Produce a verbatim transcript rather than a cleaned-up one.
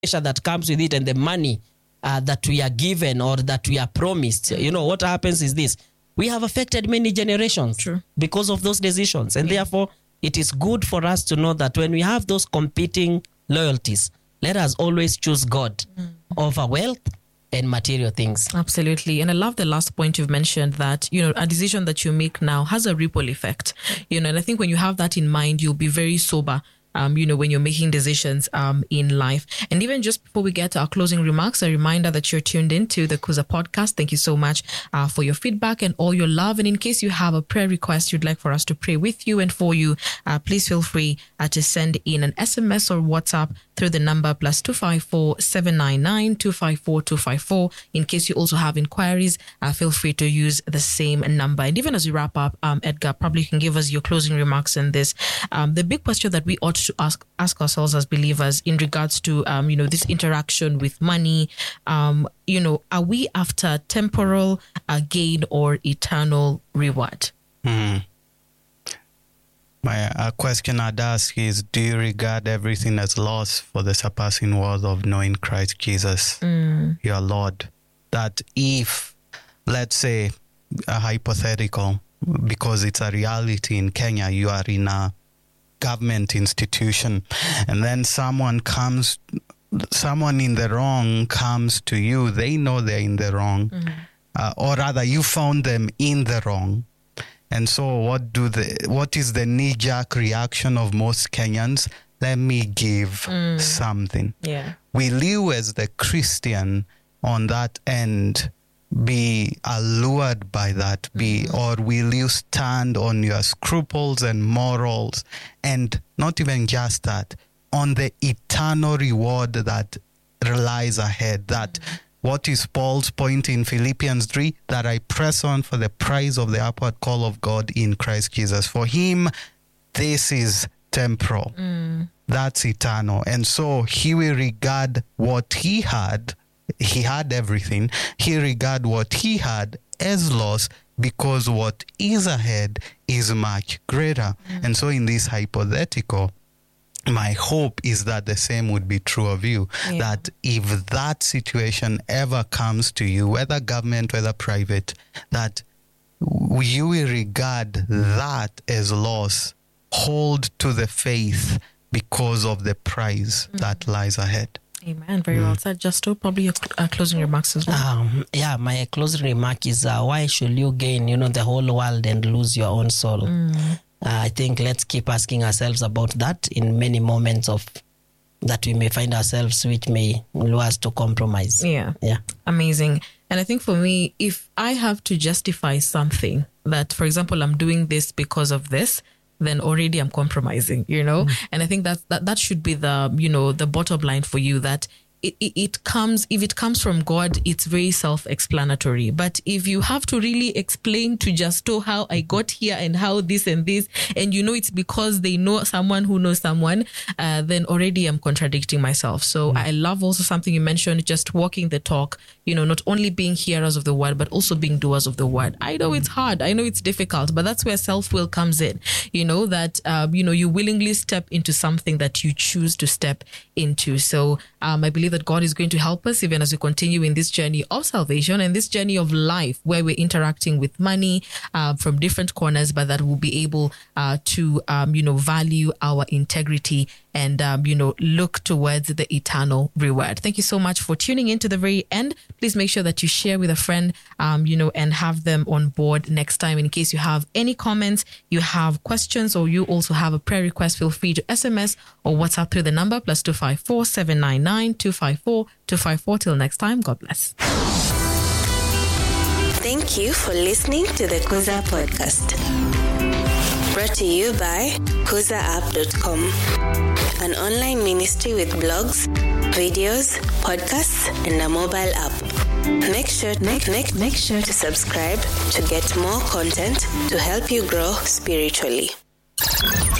pressure that comes with it and the money uh, that we are given or that we are promised, you know, what happens is this. We have affected many generations True. because of those decisions. And yeah. therefore, it is good for us to know that when we have those competing loyalties, let us always choose God mm. over wealth and material things. Absolutely. And I love the last point you've mentioned, that, you know, a decision that you make now has a ripple effect. You know, and I think when you have that in mind, you'll be very sober, um, you know, when you're making decisions um, in life. And even just before we get to our closing remarks, a reminder that you're tuned into the Kuza podcast. Thank you so much uh, for your feedback and all your love. And in case you have a prayer request you'd like for us to pray with you and for you, uh, please feel free uh, to send in an S M S or WhatsApp through the number plus two five four, seven nine nine, two five four two five four. In case you also have inquiries, uh, feel free to use the same number. And even as we wrap up, um, Edgar, probably you can give us your closing remarks on this. Um, the big question that we ought to ask ask ourselves as believers in regards to, um, you know, this interaction with money, um, you know, are we after temporal uh, gain or eternal reward? Mm. My uh, question I'd ask is, do you regard everything as loss for the surpassing worth of knowing Christ Jesus, mm. your Lord? That if, let's say, a hypothetical, because it's a reality in Kenya, you are in a government institution, and then someone comes, someone in the wrong comes to you, they know they're in the wrong, mm-hmm. uh, or rather you found them in the wrong. And so what do the, what is the knee-jerk reaction of most Kenyans? Let me give mm. something. Yeah. Will you as the Christian on that end be allured by that, be mm-hmm. or will you stand on your scruples and morals, and not even just that, on the eternal reward that lies ahead? That mm-hmm. what is Paul's point in Philippians three? That I press on for the prize of the upward call of God in Christ Jesus. For him, this is temporal. Mm. That's eternal. And so he will regard what he had. He had everything. He regard what he had as loss, because what is ahead is much greater. Mm. And so in this hypothetical, my hope is that the same would be true of you. Yeah. That if that situation ever comes to you, whether government, whether private, that you will regard that as loss, hold to the faith because of the prize mm. that lies ahead. Amen. Very mm. well said. Justo, probably your uh, closing remarks as well. Um, yeah, my closing remark is uh, why should you gain, you know, the whole world and lose your own soul? Mm. Uh, I think let's keep asking ourselves about that in many moments of that we may find ourselves, which may lure us to compromise. Yeah. Yeah. Amazing. And I think for me, if I have to justify something that, for example, I'm doing this because of this, then already I'm compromising, you know? Mm. And I think that, that that should be the, you know, the bottom line for you, that It, it, it comes, if it comes from God, it's very self-explanatory. But if you have to really explain to Justo how I got here and how this and this, and you know it's because they know someone who knows someone, uh, then already I'm contradicting myself. So mm. I love also something you mentioned, just walking the talk, you know, not only being hearers of the word, but also being doers of the word. I know it's hard. I know it's difficult, but that's where self-will comes in, you know, that, uh, you know, you willingly step into something that you choose to step into. So um, I believe that God is going to help us even as we continue in this journey of salvation and this journey of life where we're interacting with money uh, from different corners, but that we'll be able uh, to, um, you know, value our integrity and, um, you know, look towards the eternal reward. Thank you so much for tuning in to the very end. Please make sure that you share with a friend, um, you know, and have them on board next time. In case you have any comments, you have questions, or you also have a prayer request, feel free to S M S or WhatsApp through the number plus two five four, seven nine nine, two five four two five four. Till next time, God bless. Thank you for listening to the Kuza podcast. Brought to you by kuza app dot com, an online ministry with blogs, videos, podcasts, and a mobile app. Make sure, make, make, make sure to subscribe to get more content to help you grow spiritually.